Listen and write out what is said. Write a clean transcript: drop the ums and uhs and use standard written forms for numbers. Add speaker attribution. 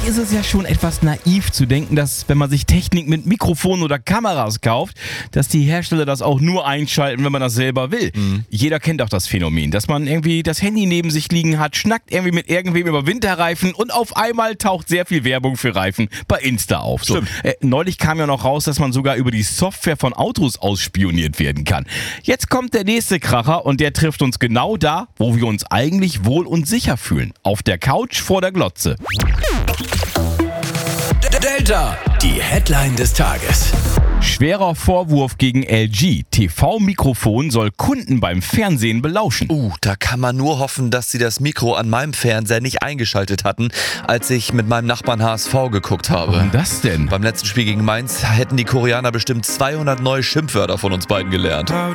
Speaker 1: ist es ja schon etwas naiv zu denken, dass wenn man sich Technik mit Mikrofonen oder Kameras kauft, dass die Hersteller das auch nur einschalten, wenn man das selber will. Jeder kennt auch das Phänomen, dass man irgendwie das Handy neben sich liegen hat, schnackt irgendwie mit irgendwem über Winterreifen und auf einmal taucht sehr viel Werbung für Reifen bei Insta auf. So. Neulich kam ja noch raus, dass man sogar über die Software von Autos ausspioniert werden kann. Jetzt kommt der nächste Kracher und der trifft uns genau da, wo wir uns eigentlich wohl und sicher fühlen. Auf der Couch vor der Glotze.
Speaker 2: Delta, die Headline des Tages.
Speaker 1: Schwerer Vorwurf gegen LG. TV-Mikrofon soll Kunden beim Fernsehen belauschen.
Speaker 3: Da kann man nur hoffen, dass sie das Mikro an meinem Fernseher nicht eingeschaltet hatten, als ich mit meinem Nachbarn HSV geguckt habe.
Speaker 1: Warum das denn?
Speaker 3: Beim letzten Spiel gegen Mainz hätten die Koreaner bestimmt 200 neue Schimpfwörter von uns beiden gelernt.